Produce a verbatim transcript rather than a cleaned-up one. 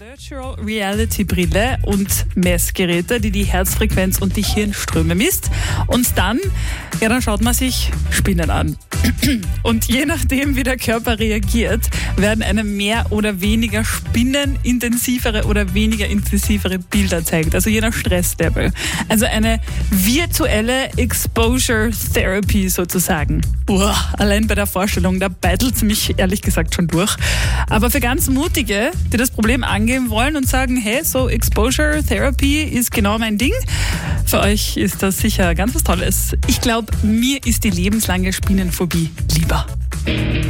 Virtual Reality Brille und Messgeräte, die die Herzfrequenz und die Hirnströme misst. Und dann, ja, dann schaut man sich Spinnen an. Und je nachdem, wie der Körper reagiert, werden einem mehr oder weniger spinnenintensivere oder weniger intensivere Bilder gezeigt. Also je nach Stresslevel. Also eine virtuelle Exposure Therapy sozusagen. Uah, allein bei der Vorstellung, da beitelt es mich ehrlich gesagt schon durch. Aber für ganz Mutige, die das Problem angehen wollen und sagen, hey, so Exposure Therapy ist genau mein Ding, für euch ist das sicher ganz was Tolles. Ich glaube, mir ist die lebenslange Spinnenphobie lieber.